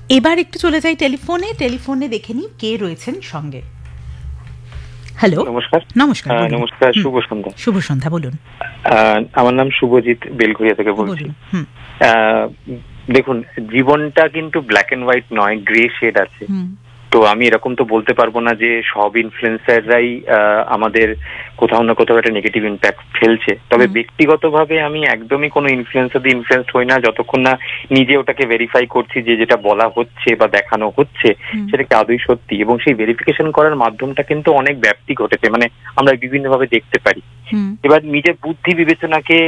এবার একটু চলে যাই টেলিফোনে দেখে নিই কে রয়েছেন সঙ্গে। হ্যালো, নমস্কার। নমস্কার। নমস্কার, শুভ সন্ধ্যা। শুভ সন্ধ্যা, বলুন। আমার নাম শুভজিৎ, বেলঘরিয়া থেকে বলছি। দেখুন, জীবনটা কিন্তু ব্ল্যাক এন্ড হোয়াইট নয়, গ্রে শেড আছে। তো আমি এরকম তো বলতে পারবো না যে সব ইনফ্লুয়েন্সাররাই আমাদের কোথাও না কোথাও একটা নেগেটিভ ইম্প্যাক্ট ফেলছে। তবে ব্যক্তিগতভাবে আমি একদমই কোনো ইনফ্লুয়েন্সার দিয়ে ইনফ্লুয়েন্সড হই না যতক্ষণ না নিজে ওটাকে ভেরিফাই করছি যে যেটা বলা হচ্ছে বা দেখানো হচ্ছে সেটা কি আদৌ সত্যি, এবং সেই ভেরিফিকেশন করার মাধ্যমটা কিন্তু অনেক ব্যাপ্তি ঘটেছে, মানে আমরা বিভিন্নভাবে দেখতে পারি। এবার নিজের বুদ্ধি বিবেচনাকে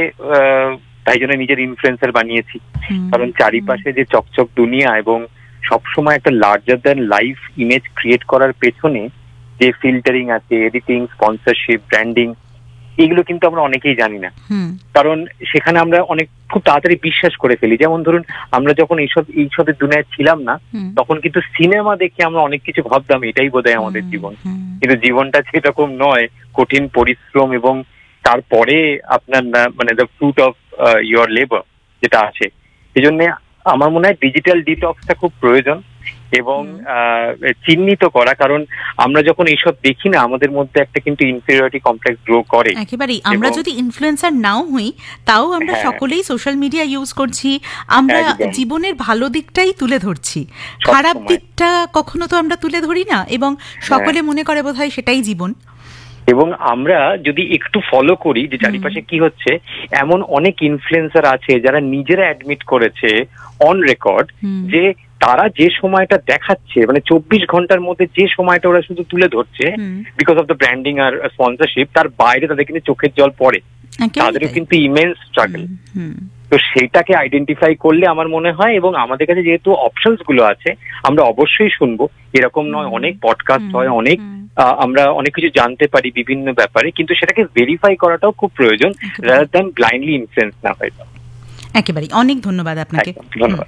তাই জন্য নিজের ইনফ্লুয়েন্সার বানিয়েছি, কারণ চারিপাশে যে চকচক দুনিয়া এবং সবসময় একটা larger than life image create করার পেছনে যে ফিল্টারিং আছে, এডিটিং, স্পন্সরশিপ, ব্র্যান্ডিং, এগুলো কিন্তু আমরা অনেকেই জানি না। কারণ সেখানে আমরা অনেক খুব তাড়াতাড়ি বিশ্বাস করে ফেলি। যেমন ধরুন, আমরা যখন এইসবের দুনিয়ায় ছিলাম না, তখন কিন্তু সিনেমা দেখে আমরা অনেক কিছু ভাবতাম এটাই বোধহয় আমাদের জীবন, কিন্তু জীবনটা সেরকম নয়। কঠিন পরিশ্রম এবং তারপরে আপনার মানে the fruit of your labour যেটা আছে। এই জন্য আমার মনে হয় ডিজিটাল ডিটক্সটা খুব প্রয়োজন এবং চিহ্নিত করা, কারণ আমরা যখন এইসব দেখি না আমাদের মধ্যে একটা কিন্তু ইনফেরিয়রিটি কমপ্লেক্স গ্রো করে। একেবারেই, আমরা যদি ইনফ্লুয়েন্সার নাও হই তাও আমরা সকলেই সোশ্যাল মিডিয়া ইউজ করছি, আমরা জীবনের ভালো দিকটাই তুলে ধরছি, খারাপ দিকটা কখনো তো আমরা তুলে ধরি না, এবং সকলে মনে করে বোধহয় সেটাই জীবন। এবং আমরা যদি একটু ফলো করি যে চারিপাশে কি হচ্ছে, এমন অনেক ইনফ্লুয়েন্সার আছে যারা নিজেরা অ্যাডমিট করেছে অন রেকর্ড যে তারা যে সময়টা দেখাচ্ছে, মানে 24 ঘন্টার মধ্যে যে সময়টা ওরা শুধু তুলে ধরছে because of the branding R sponsorship, তার বাইরে তাদের কিন্তু চোখের জল পড়ে, তাদেরও কিন্তু ইমেন্স স্ট্রাগল। তো সেইটাকে আইডেন্টিফাই করলে আমার মনে হয়, এবং আমাদের কাছে যেহেতু অপশনস গুলো আছে আমরা অবশ্যই শুনবো, এরকম নয়, অনেক পডকাস্ট হয়, অনেক আমরা অনেক কিছু জানতে পারি বিভিন্ন ব্যাপারে, কিন্তু সেটাকে ভেরিফাই করাটাও খুব প্রয়োজন, রাদার দ্যান ব্লাইন্ডলি ইনফ্লুয়েন্স না হয়। একেবারেই, অনেক ধন্যবাদ আপনাকে। ধন্যবাদ।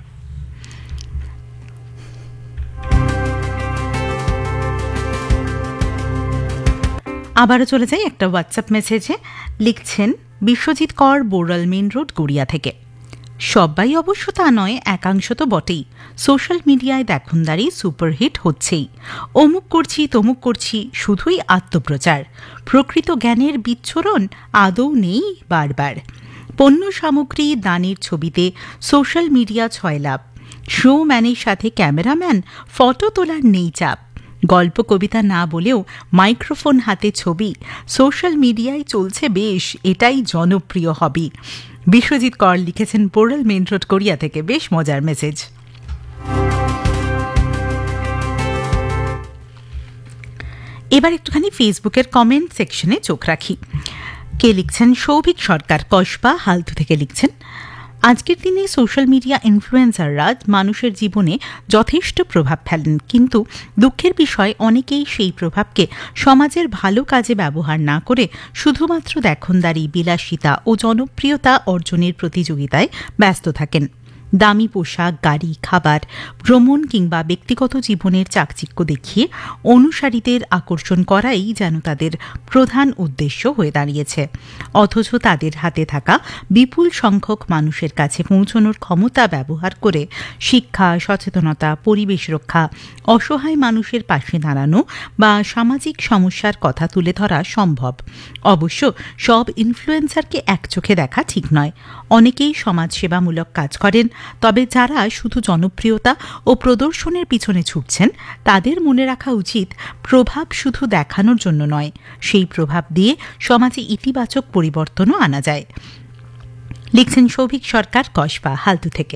আবারও চলে যাই একটা হোয়াটসঅ্যাপ মেসেজে। লিখছেন বিশ্বজিৎ কর, বোরাল মেন রোড, গড়িয়া থেকে। সবাই অবশ্য তা নয়, একাংশ তো বটেই। সোশ্যাল মিডিয়ায় দেখনদারি সুপারহিট হচ্ছেই, অমুক করছি তমুক করছি, শুধুই আত্মপ্রচার, প্রকৃত জ্ঞানের বিচ্ছুরণ আদৌ নেই। বারবার পণ্য সামগ্রী দানের ছবিতে সোশ্যাল মিডিয়া ছয়লাভ, শো ম্যানের সাথে ক্যামেরাম্যান, ফটো তোলার নেই চাপ, গল্প কবিতা না বলেও মাইক্রোফোন হাতে ছবি, সোশ্যাল মিডিয়ায় চলছে বেশ, এটাই জনপ্রিয় হবি। বিশ্বজিৎ কর লিখেছেন বোরাল মেন রোড, গড়িয়া থেকে। বেশ মজার মেসেজ। এবার একটুখানি ফেসবুকের কমেন্ট সেকশনে চোখ রাখি। কে লিখছেন? সৌভিক সরকার, কসবা, হালতু থেকে লিখছেন, আজকের দিনে সোশ্যাল মিডিয়া ইনফ্লুয়েন্সাররা মানুষের জীবনে যথেষ্ট প্রভাব ফেলেন, কিন্তু দুঃখের বিষয় অনেকেই সেই প্রভাবকে সমাজের ভালো কাজে ব্যবহার না করে শুধুমাত্র দেখনদারি, বিলাসিতা ও জনপ্রিয়তা অর্জনের প্রতিযোগিতায় ব্যস্ত থাকেন। দামি পোশাক, গাড়ি, খাবার, ভ্রমণ কিংবা ব্যক্তিগত জীবনের চাকচিক্য দেখিয়ে অনুসারীদের আকর্ষণ করাই যেন তাদের প্রধান উদ্দেশ্য হয়ে দাঁড়িয়েছে। অথচ তাদের হাতে থাকা বিপুল সংখ্যক মানুষের কাছে পৌঁছানোর ক্ষমতা ব্যবহার করে শিক্ষা, সচেতনতা, পরিবেশ রক্ষা, অসহায় মানুষের পাশে দাঁড়ানো বা সামাজিক সমস্যার কথা তুলে ধরা সম্ভব। অবশ্য সব ইনফ্লুয়েন্সারকে একচোখে দেখা ঠিক নয়। অনেকেই সমাজসেবামূলক কাজ করেন, তবে যারা শুধু জনপ্রিয়তা ও প্রদর্শনের পিছনে ছুটছেন তাদের মনে রাখা উচিত, প্রভাব শুধু দেখানোর জন্য নয়, সেই প্রভাব দিয়ে সমাজে ইতিবাচক পরিবর্তনও আনা যায়। লিখছেন সৌভিক সরকার, কসবা, হালতু থেকে।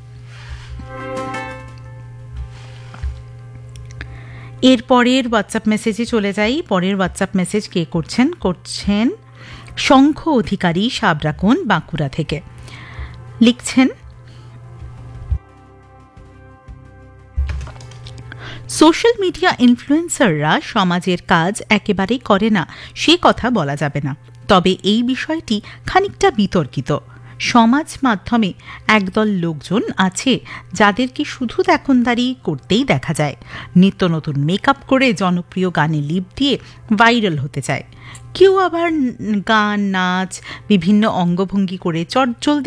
এর পরের হোয়াটসঅ্যাপ মেসেজে চলে যাই। পরের হোয়াটসঅ্যাপ মেসেজ কে করছেন শঙ্খ অধিকারী, সাবরাকোণ, বাঁকুড়া থেকে। লিখছেন, সোশ্যাল মিডিয়া ইনফ্লুয়েন্সাররা সমাজের কাজ একেবারেই করে না সে কথা বলা যাবে না, তবে এই বিষয়টি খানিকটা বিতর্কিত। সমাজ মাধ্যমে একদল লোকজন আছে যাদেরকে শুধু দেখনদারি করতেই দেখা যায়, নিত্য নতুন মেকআপ করে জনপ্রিয় গানে লিপ দিয়ে ভাইরাল হতে চায়। কেউ আবার গান, নাচ, বিভিন্ন অঙ্গভঙ্গি করে চটজলদি